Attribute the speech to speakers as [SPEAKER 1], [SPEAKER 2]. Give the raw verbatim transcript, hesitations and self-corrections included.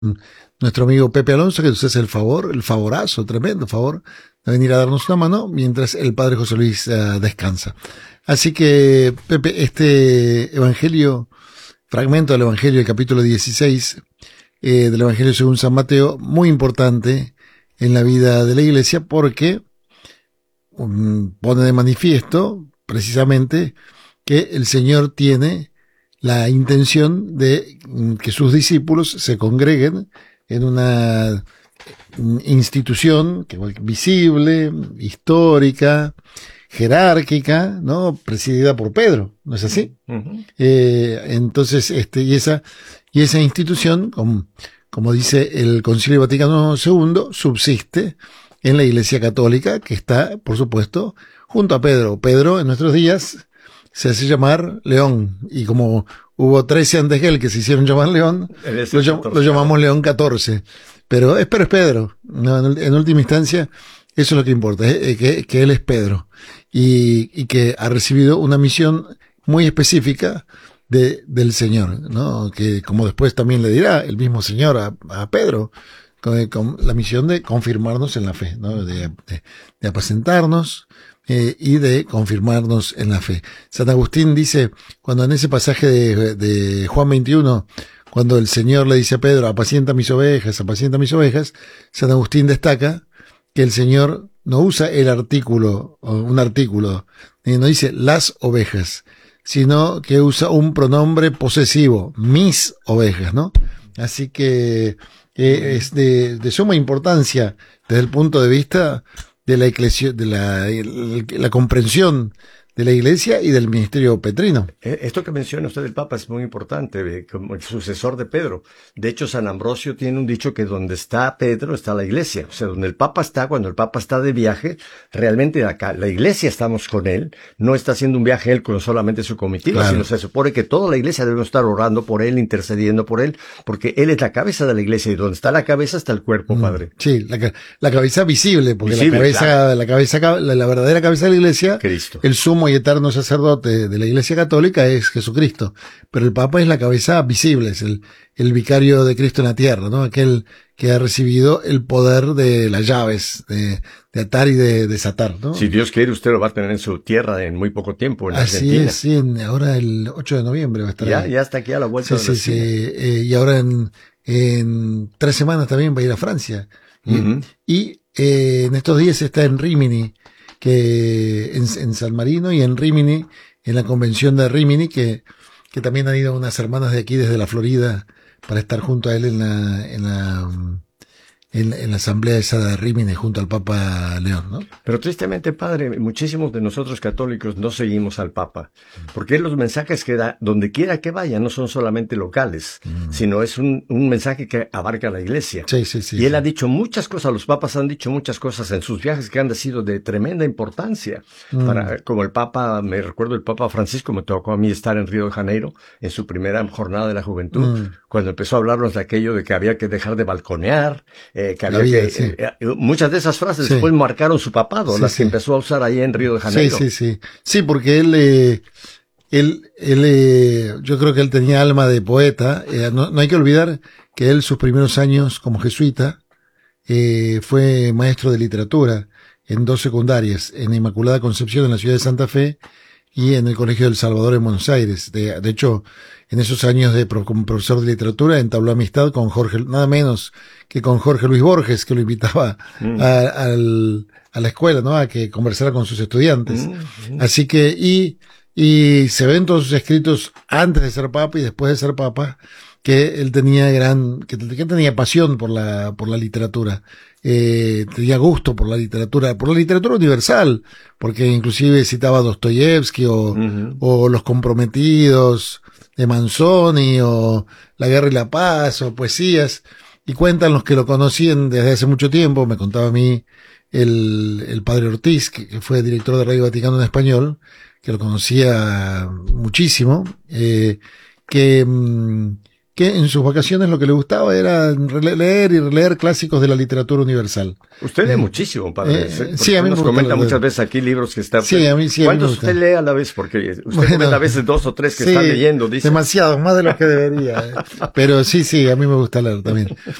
[SPEAKER 1] nuestro amigo Pepe Alonso, que nos hace el favor, el favorazo, tremendo favor, de venir a darnos una mano mientras el padre José Luis uh, descansa. Así que, Pepe, este evangelio, fragmento del evangelio del capítulo dieciséis, eh, del evangelio según San Mateo, muy importante en la vida de la iglesia porque um, pone de manifiesto precisamente que el Señor tiene la intención de que sus discípulos se congreguen en una institución que visible, histórica, jerárquica, ¿no? Presidida por Pedro, ¿no es así? Uh-huh. Eh, entonces, este, y esa, y esa institución, como, como dice el Concilio Vaticano segundo, subsiste en la Iglesia Católica, que está, por supuesto, junto a Pedro. Pedro, en nuestros días, se hace llamar León, y como hubo trece antes que él que se hicieron llamar León, lo, lo llamamos León catorce. Pero es, pero es Pedro, ¿no? En, en última instancia, eso es lo que importa, es, que, que él es Pedro, y, y que ha recibido una misión muy específica de, del Señor, ¿no? Que como después también le dirá el mismo Señor a, a Pedro, con, con la misión de confirmarnos en la fe, ¿no? De, de, de apacentarnos, Eh, y de confirmarnos en la fe. San Agustín dice, cuando en ese pasaje de, de Juan veintiuno, cuando el Señor le dice a Pedro, apacienta mis ovejas, apacienta mis ovejas, San Agustín destaca que el Señor no usa el artículo, un artículo, no dice las ovejas, sino que usa un pronombre posesivo, mis ovejas, ¿no? Así que eh, es de, de suma importancia desde el punto de vista de la iglesia, de la, la comprensión de la iglesia y del ministerio petrino.
[SPEAKER 2] Esto que menciona usted del Papa es muy importante, como el sucesor de Pedro. De hecho, San Ambrosio tiene un dicho que donde está Pedro está la iglesia. O sea, donde el Papa está, cuando el Papa está de viaje, realmente acá, la iglesia estamos con él, no está haciendo un viaje él con solamente su comitiva, claro, sino se supone que toda la iglesia debe estar orando por él, intercediendo por él, porque él es la cabeza de la iglesia y donde está la cabeza está el cuerpo, mm, padre.
[SPEAKER 1] Sí, la, la cabeza visible, porque
[SPEAKER 2] visible,
[SPEAKER 1] la cabeza,
[SPEAKER 2] claro.
[SPEAKER 1] la cabeza, la, la verdadera cabeza de la iglesia,
[SPEAKER 2] Cristo.
[SPEAKER 1] El sumo y eterno sacerdote de la Iglesia Católica es Jesucristo, pero el Papa es la cabeza visible, es el, el vicario de Cristo en la tierra, ¿no? Aquel que ha recibido el poder de las llaves, de, de atar y de desatar, ¿no?
[SPEAKER 2] Si Dios quiere, usted lo va a tener en su tierra en muy poco tiempo, en
[SPEAKER 1] Así
[SPEAKER 2] Argentina.
[SPEAKER 1] es, sí, en, ahora el ocho de noviembre va a estar
[SPEAKER 2] ya,
[SPEAKER 1] ahí.
[SPEAKER 2] Ya está aquí a la vuelta
[SPEAKER 1] sí,
[SPEAKER 2] de la
[SPEAKER 1] sí, sí, eh, y ahora en, en tres semanas también va a ir a Francia.
[SPEAKER 2] Uh-huh.
[SPEAKER 1] Y, y eh, en estos días está en Rímini, que en, en San Marino, y en Rímini, en la convención de Rímini, que, que también han ido unas hermanas de aquí desde la Florida para estar junto a él en la, en la, en, en la asamblea esa de Rímini junto al Papa León, ¿no?
[SPEAKER 2] Pero tristemente, padre, muchísimos de nosotros católicos no seguimos al Papa, porque los mensajes que da, donde quiera que vaya, no son solamente locales, mm. sino es un, un mensaje que abarca la iglesia.
[SPEAKER 1] Sí, sí, sí.
[SPEAKER 2] Y él
[SPEAKER 1] sí.
[SPEAKER 2] ha dicho muchas cosas, los papas han dicho muchas cosas en sus viajes que han sido de tremenda importancia. Mm. Para, como el Papa, me recuerdo el Papa Francisco, me tocó a mí estar en Río de Janeiro, en su primera jornada de la juventud, mm. cuando empezó a hablarnos de aquello de que había que dejar de balconear, eh, que había vida, que, sí. eh, eh, muchas de esas frases sí. después marcaron su papado, sí, las que sí. empezó a usar ahí en Río de Janeiro.
[SPEAKER 1] Sí, sí, sí. Sí, porque él, eh, él, él, eh, yo creo que él tenía alma de poeta. Eh, no, no hay que olvidar que él, sus primeros años como jesuita, eh, fue maestro de literatura en dos secundarias, en Inmaculada Concepción en la ciudad de Santa Fe y en el Colegio del Salvador en Buenos Aires. De, de hecho, en esos años de como profesor de literatura entabló amistad con Jorge, nada menos que con Jorge Luis Borges, que lo invitaba mm. a, al, a la escuela, ¿no? A que conversara con sus estudiantes. Mm, mm. Así que, y, y se ven todos sus escritos antes de ser papa y después de ser papa, que él tenía gran, que, que tenía pasión por la, por la literatura. Eh, tenía gusto por la literatura, por la literatura universal, porque inclusive citaba a Dostoyevsky o, uh-huh. o Los Comprometidos de Manzoni o La Guerra y la Paz o poesías, y cuentan los que lo conocían desde hace mucho tiempo, me contaba a mí el, el padre Ortiz, que, que fue director de Radio Vaticano en español, que lo conocía muchísimo, eh, que, que que en sus vacaciones lo que le gustaba era leer y releer clásicos de la literatura universal.
[SPEAKER 2] Usted lee eh, muchísimo, padre.
[SPEAKER 1] Eh, sí, a mí
[SPEAKER 2] nos
[SPEAKER 1] me
[SPEAKER 2] comenta
[SPEAKER 1] gusta,
[SPEAKER 2] muchas veces aquí libros que están.
[SPEAKER 1] Sí, a mí sí.
[SPEAKER 2] ¿Cuántos
[SPEAKER 1] a mí
[SPEAKER 2] usted lee a la vez? Porque usted
[SPEAKER 1] bueno,
[SPEAKER 2] comenta a veces dos o tres que
[SPEAKER 1] sí,
[SPEAKER 2] está leyendo, dice.
[SPEAKER 1] Demasiado, más de lo que debería. Eh. Pero sí, sí, a mí me gusta leer también.